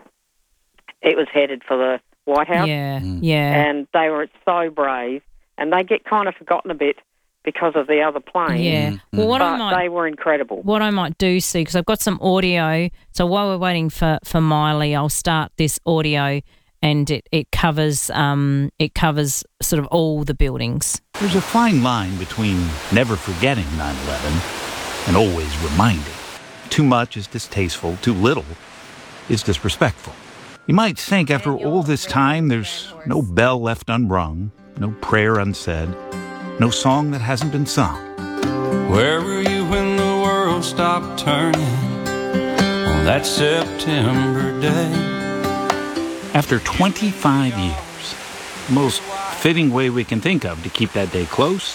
It was headed for the White House. Yeah, yeah. And they were so brave, and they get kind of forgotten a bit because of the other plane. Yeah. Well, what but I might- they were incredible. What I might do, Sue, because I've got some audio. So while we're waiting for, for Miley, I'll start this audio, and it, it covers um it covers sort of all the buildings. There's a fine line between never forgetting nine eleven and always reminding. Too much is distasteful, too little is disrespectful. You might think after all this time there's no bell left unrung, no prayer unsaid, no song that hasn't been sung. Where were you when the world stopped turning on that September day? After twenty-five years, the most fitting way we can think of to keep that day close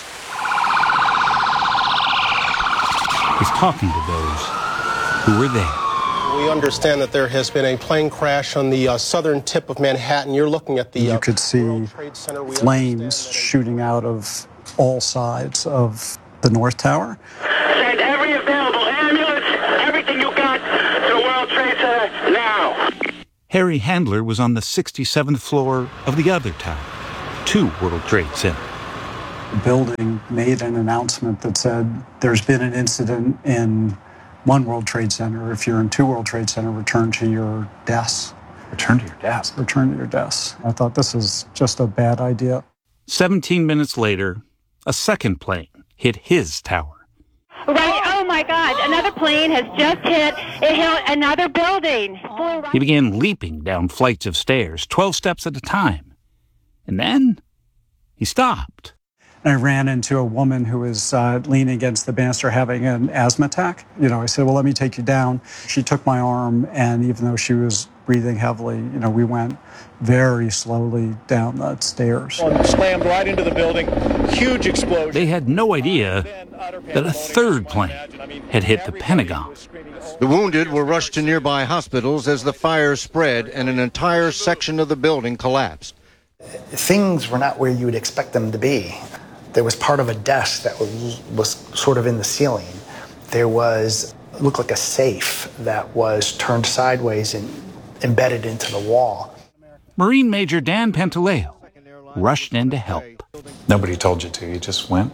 is talking to those who were there. We understand that there has been a plane crash on the uh, southern tip of Manhattan. You're looking at the... Uh, you could see flames shooting out of all sides of the North Tower. Send every available ambulance, everything you got to World Trade Center now. Harry Handler was on the sixty-seventh floor of the other tower, two World Trade Center. The building made an announcement that said there's been an incident in one World Trade Center. If you're in two World Trade Center, return to your desks. Return to your desk? Return to your desks. I thought this is just a bad idea. Seventeen minutes later, a second plane hit his tower. Right, oh my God, another plane has just hit, it hit another building. He began leaping down flights of stairs, twelve steps at a time. And then he stopped. I ran into a woman who was uh, leaning against the banister having an asthma attack. You know, I said, well, let me take you down. She took my arm, and even though she was breathing heavily, you know, we went very slowly down the stairs. Slammed right into the building. Huge explosion. They had no idea that a third plane had hit the Pentagon. The wounded were rushed to nearby hospitals as the fire spread and an entire section of the building collapsed. Things were not where you would expect them to be. There was part of a desk that was, was sort of in the ceiling. There was, it looked like a safe that was turned sideways and embedded into the wall. Marine Major Dan Pantaleo rushed in to help. Nobody told you to, you just went?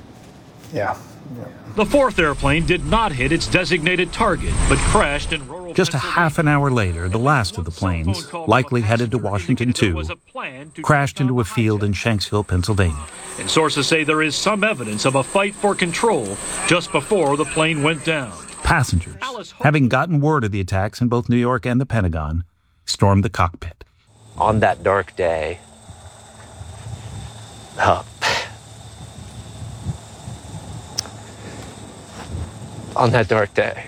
Yeah. yeah. The fourth airplane did not hit its designated target, but crashed in rural Just a half an hour later, the last of the planes, likely headed to Washington two, crashed into a field in Shanksville, Pennsylvania. And sources say there is some evidence of a fight for control just before the plane went down. Passengers, having gotten word of the attacks in both New York and the Pentagon, stormed the cockpit. On that dark day, uh, on that dark day,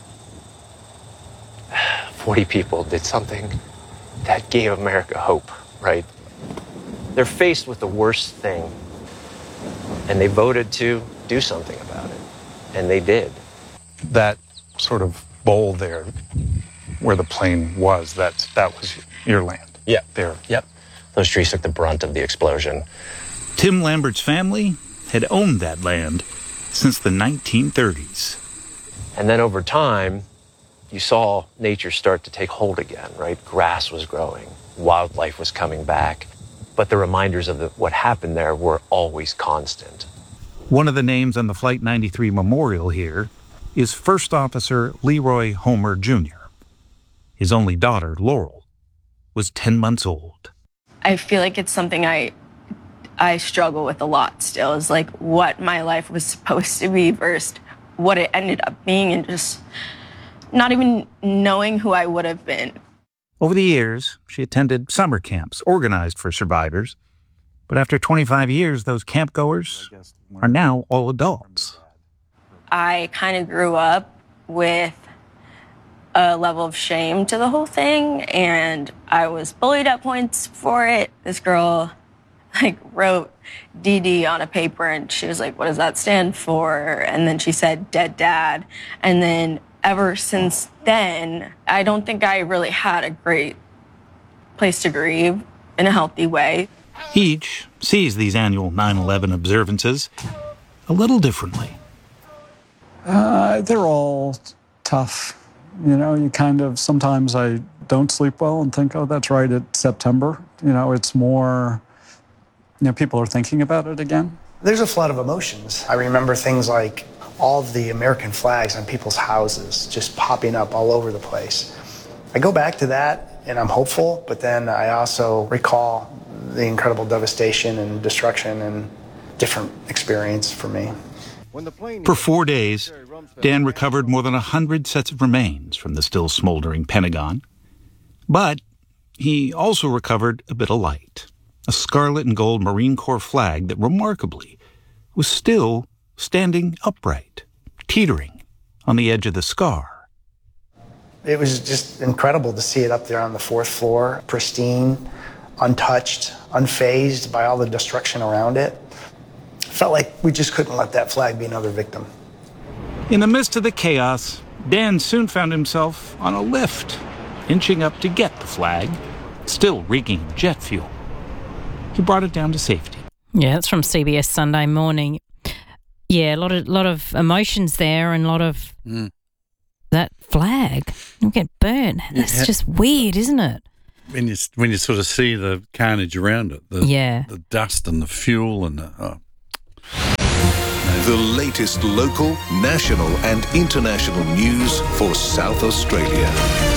forty people did something that gave America hope, right? They're faced with the worst thing, and they voted to do something about it, and they did. That sort of bowl there, where the plane was, that, that was your land? Yeah. There. Yep. Those trees took the brunt of the explosion. Tim Lambert's family had owned that land since the nineteen thirties. And then over time, you saw nature start to take hold again, right? Grass was growing, wildlife was coming back, but the reminders of the, what happened there were always constant. One of the names on the Flight ninety-three memorial here is First Officer Leroy Homer Junior His only daughter, Laurel, was ten months old. I feel like it's something I I struggle with a lot still, is like what my life was supposed to be versus what it ended up being, and just not even knowing who I would have been. Over the years, she attended summer camps organized for survivors. But after twenty-five years, those campgoers are now all adults. I kind of grew up with a level of shame to the whole thing, and I was bullied at points for it. This girl like wrote D D on a paper, and she was like, what does that stand for? And then she said, dead dad. And then ever since then, I don't think I really had a great place to grieve in a healthy way. Each sees these annual nine eleven observances a little differently. Uh, they're all tough. You know, you kind of, sometimes I don't sleep well and think, oh, that's right, it's September. You know, it's more, you know, people are thinking about it again. There's a flood of emotions. I remember things like all of the American flags on people's houses just popping up all over the place. I go back to that and I'm hopeful, but then I also recall the incredible devastation and destruction and different experience for me. For four days, Dan recovered more than a hundred sets of remains from the still smoldering Pentagon. But he also recovered a bit of light, a scarlet and gold Marine Corps flag that remarkably was still standing upright, teetering on the edge of the scar. It was just incredible to see it up there on the fourth floor, pristine, untouched, unfazed by all the destruction around it. Felt like we just couldn't let that flag be another victim. In the midst of the chaos, Dan soon found himself on a lift, inching up to get the flag, still reeking of jet fuel. He brought it down to safety. Yeah, it's from C B S Sunday Morning. Yeah, a lot of lot of emotions there, and a lot of mm. that flag. You'll get burnt. That's Yeah. just weird, isn't it? When you when you sort of see the carnage around it, the Yeah. the dust and the fuel and the, oh. The latest local, national and international news for South Australia.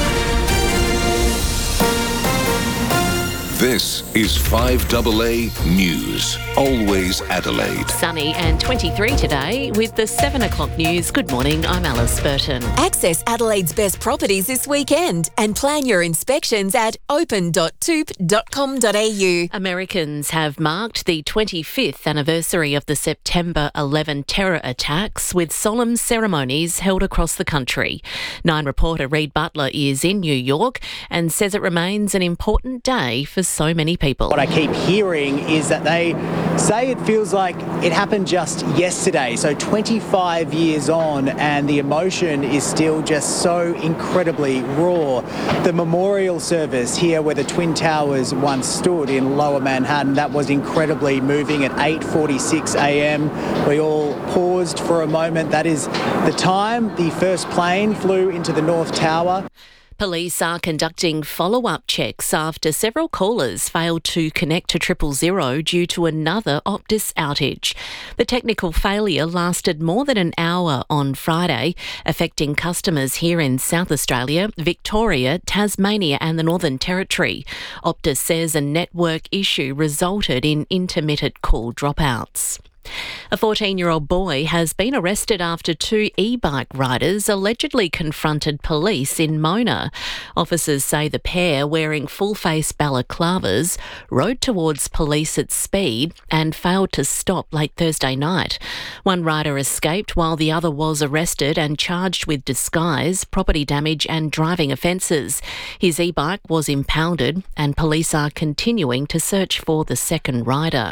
This is five A A News, always Adelaide. Sunny and twenty-three today with the seven o'clock news. Good morning, I'm Alice Burton. Access Adelaide's best properties this weekend and plan your inspections at open dot toop dot com dot a u. Americans have marked the twenty-fifth anniversary of the September eleventh terror attacks with solemn ceremonies held across the country. Nine reporter Reid Butler is in New York and says it remains an important day for so many people. What I keep hearing is that they say it feels like it happened just yesterday, so twenty-five years on, and the emotion is still just so incredibly raw. The memorial service here where the Twin Towers once stood in Lower Manhattan, that was incredibly moving at eight forty-six a m. We all paused for a moment. That is the time the first plane flew into the North Tower. Police are conducting follow-up checks after several callers failed to connect to triple zero due to another Optus outage. The technical failure lasted more than an hour on Friday, affecting customers here in South Australia, Victoria, Tasmania and the Northern Territory. Optus says a network issue resulted in intermittent call dropouts. A fourteen-year-old boy has been arrested after two e-bike riders allegedly confronted police in Mona. Officers say the pair, wearing full-face balaclavas, rode towards police at speed and failed to stop late Thursday night. One rider escaped while the other was arrested and charged with disguise, property damage and driving offences. His e-bike was impounded and police are continuing to search for the second rider.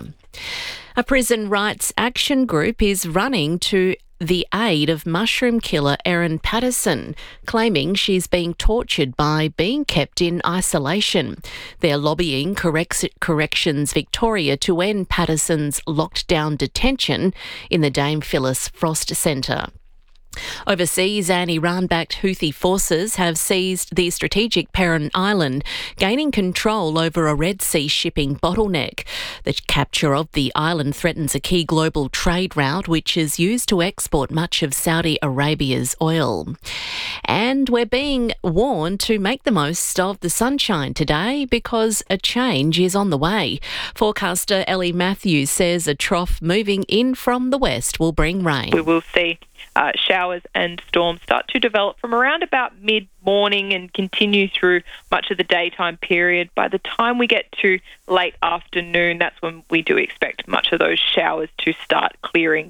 A prison rights action group is running to the aid of mushroom killer Erin Patterson, claiming she's being tortured by being kept in isolation. They're lobbying Correc- Corrections Victoria to end Patterson's locked-down detention in the Dame Phyllis Frost Centre. Overseas, and Iran-backed Houthi forces have seized the strategic Peron Island, gaining control over a Red Sea shipping bottleneck. The capture of the island threatens a key global trade route which is used to export much of Saudi Arabia's oil. And we're being warned to make the most of the sunshine today because a change is on the way. Forecaster Ellie Matthews says a trough moving in from the west will bring rain. We will see Uh, showers and storms start to develop from around about mid-morning and continue through much of the daytime period. By the time we get to late afternoon, that's when we do expect much of those showers to start clearing.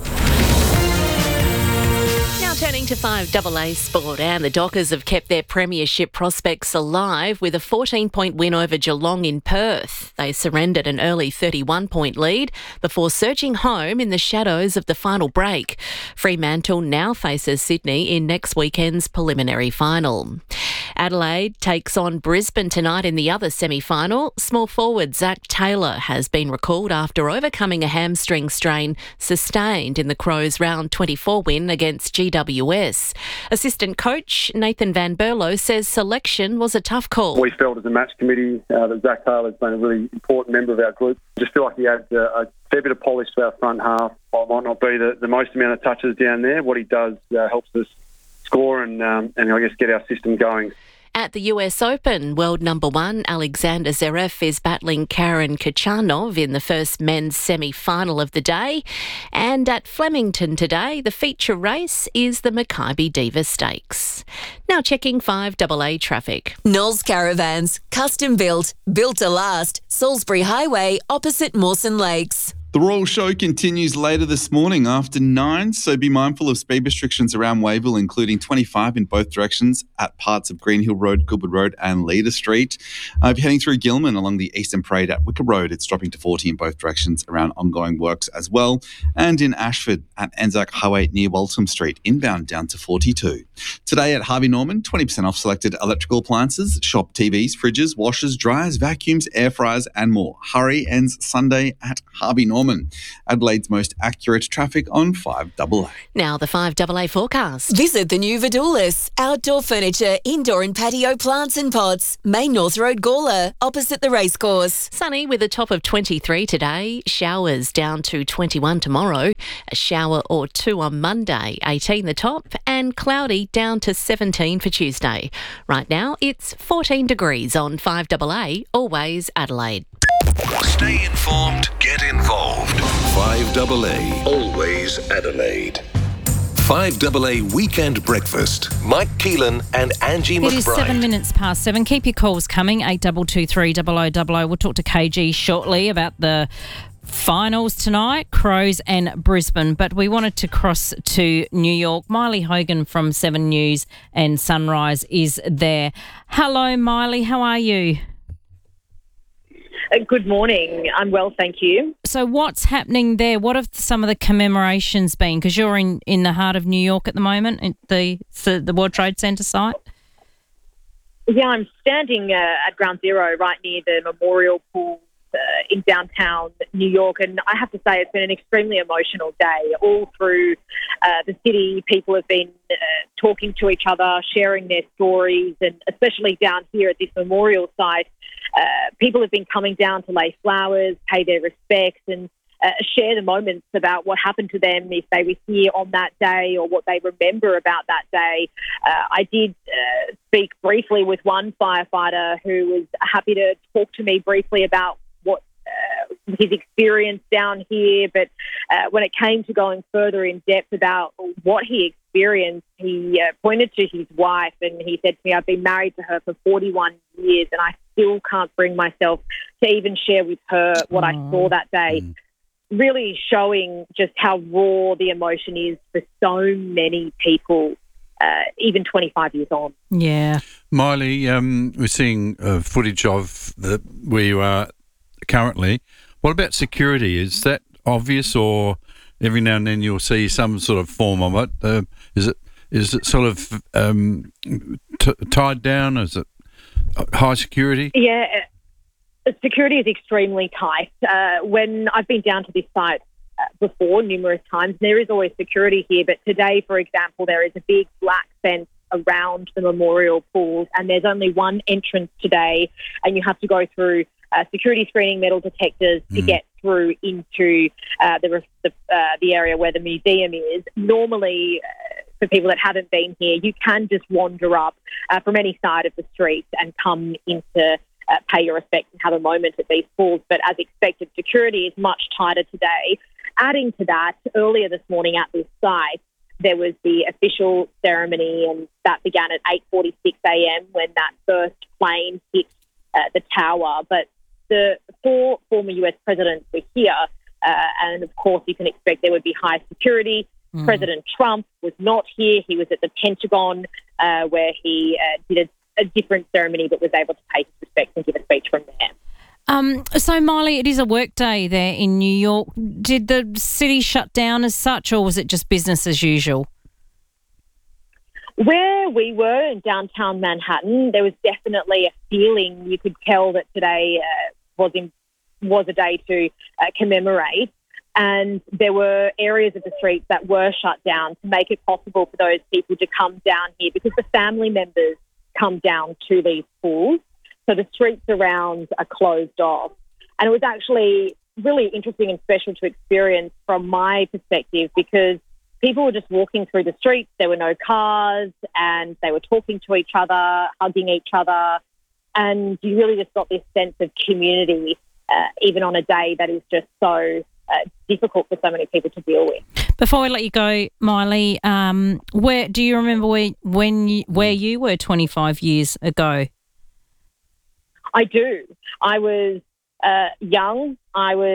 Now turning to five A A sport, and the Dockers have kept their premiership prospects alive with a fourteen-point win over Geelong in Perth. They surrendered an early thirty-one point lead before surging home in the shadows of the final break. Fremantle now faces Sydney in next weekend's preliminary final. Adelaide takes on Brisbane tonight in the other semi-final. Small forward Zach Taylor has been recalled after overcoming a hamstring strain sustained in the Crows' round twenty-four win against G W S. Assistant coach Nathan Van Berlo says selection was a tough call. We felt as a match committee uh, that Zach Taylor has been a really important member of our group. Just feel like he adds a, a fair bit of polish to our front half. While it might not be the, the most amount of touches down there, what he does uh, helps us score and, um, and I guess get our system going. At the U S Open, world number one Alexander Zverev is battling Karen Khachanov in the first men's semi-final of the day. And at Flemington today, the feature race is the Makybe Diva Stakes. Now checking five A A traffic. Knowles Caravans, custom built, built to last. Salisbury Highway, opposite Mawson Lakes. The Royal Show continues later this morning after nine, so be mindful of speed restrictions around Wayville, including twenty-five in both directions at parts of Greenhill Road, Goodwood Road and Leader Street. Uh, if you're heading through Gilman along the Eastern Parade at Wicker Road, it's dropping to forty in both directions around ongoing works as well. And in Ashford at Anzac Highway near Waltham Street, inbound down to forty-two. Today at Harvey Norman, twenty percent off selected electrical appliances, shop T Vs, fridges, washers, dryers, vacuums, air fryers and more. Hurry ends Sunday at Harvey Norman. Adelaide's most accurate traffic on five A A. Now the five A A forecast. Visit the new Vidoulis, outdoor furniture, indoor and patio plants and pots. Main North Road, Gawler, opposite the racecourse. Sunny with a top of twenty-three today. Showers down to twenty-one tomorrow. A shower or two on Monday, eighteen the top. And cloudy down to seventeen for Tuesday. Right now it's fourteen degrees on five A A. Always Adelaide. Stay informed, get involved. five A A, always Adelaide. five A A Weekend Breakfast. Mike Keelan and Angie McBride. It is seven minutes past seven. Keep your calls coming, eight two two three double oh double oh. We'll talk to K G shortly about the finals tonight, Crows and Brisbane. But we wanted to cross to New York. Miley Hogan from Seven News and Sunrise is there. Hello, Miley. How are you? Good morning. I'm well, thank you. So what's happening there? What have some of the commemorations been? Because you're in, in the heart of New York at the moment, at the, the, the World Trade Center site. Yeah, I'm standing uh, at Ground Zero right near the Memorial Pool uh, in downtown New York. And I have to say it's been an extremely emotional day. All through uh, the city, people have been uh, talking to each other, sharing their stories, and especially down here at this memorial site, Uh, people have been coming down to lay flowers, pay their respects and uh, share the moments about what happened to them if they were here on that day or what they remember about that day. Uh, I did uh, speak briefly with one firefighter who was happy to talk to me briefly about what uh, his experience down here, but uh, when it came to going further in depth about what he experienced, he uh, pointed to his wife and he said to me, I've been married to her for forty-one years and I still can't bring myself to even share with her what I saw that day. Mm. Really showing just how raw the emotion is for so many people, uh, even twenty-five years on. Yeah. Miley, um, we're seeing uh, footage of the, where you are currently. What about security? Is that obvious, or every now and then you'll see some sort of form of it? Uh, is it is it sort of um, t- tied down? Is it high security? Yeah, security is extremely tight. Uh, when I've been down to this site uh, before numerous times, there is always security here. But today, for example, there is a big black fence around the memorial pools, and there's only one entrance today, and you have to go through uh, security screening metal detectors mm. to get through into uh, the the, uh, the area where the museum is. Normally, uh, for people that haven't been here, you can just wander up uh, from any side of the street and come into uh, pay your respects and have a moment at these pools. But as expected, security is much tighter today. Adding to that, earlier this morning at this site, there was the official ceremony, and that began at eight forty-six a.m. when that first plane hit uh, the tower. But the four former U S presidents were here, uh, and of course you can expect there would be high security. Mm. President Trump was not here. He was at the Pentagon uh, where he uh, did a, a different ceremony but was able to pay his respects and give a speech from there. Um, so, Miley, it is a work day there in New York. Did the city shut down as such, or was it just business as usual? Where we were in downtown Manhattan, there was definitely a feeling you could tell that today uh, was in, was a day to uh, commemorate. And there were areas of the streets that were shut down to make it possible for those people to come down here, because the family members come down to these pools. So the streets around are closed off. And it was actually really interesting and special to experience from my perspective, because people were just walking through the streets. There were no cars, and they were talking to each other, hugging each other. And you really just got this sense of community, uh, even on a day that is just so uh, difficult for so many people to deal with. Before we let you go, Miley, um, where do you remember where, when you, where you were twenty-five years ago? I do. I was uh, young. I was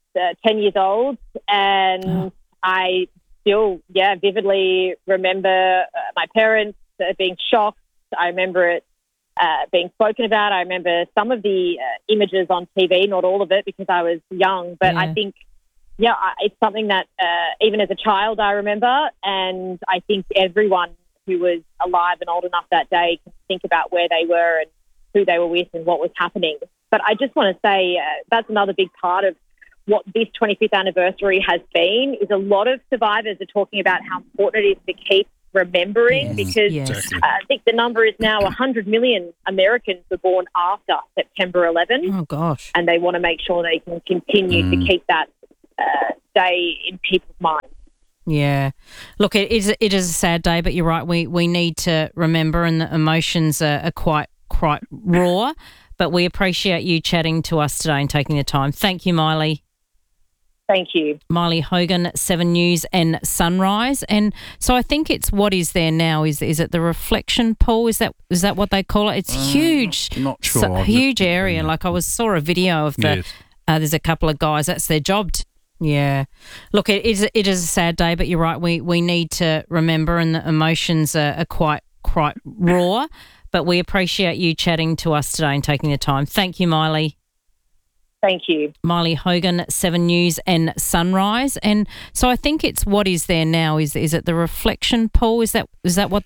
uh, ten years old, and oh. I still, yeah, vividly remember uh, my parents uh, being shocked. I remember it uh, being spoken about. I remember some of the uh, images on T V, not all of it because I was young, but yeah. I think, yeah, it's something that uh, even as a child I remember, and I think everyone who was alive and old enough that day can think about where they were and who they were with and what was happening. But I just want to say uh, that's another big part of what this twenty-fifth anniversary has been, is a lot of survivors are talking about how important it is to keep remembering yes, because yes. Uh, I think the number is now one hundred million Americans were born after September eleventh. Oh, gosh. And they want to make sure they can continue mm. to keep that uh, day in people's minds. Yeah. Look, it is, it is a sad day, but you're right. We, we need to remember, and the emotions are, are quite, quite raw, but we appreciate you chatting to us today and taking the time. Thank you, Miley. Thank you. Miley Hogan, Seven News and Sunrise. And so I think it's what is there now. Is is it the reflection pool? Is that is that what they call it? It's uh, huge. Not, not sure. So, huge area. Like I was saw a video of the, yes. uh, there's a couple of guys, that's their job. To, yeah. Look, it is, it is a sad day, but you're right. We, we need to remember, and the emotions are, are quite, quite raw, but we appreciate you chatting to us today and taking the time. Thank you, Miley. Thank you. Miley Hogan, Seven News and Sunrise. And so I think it's what is there now. Is is it the reflection pool? Is that is that what they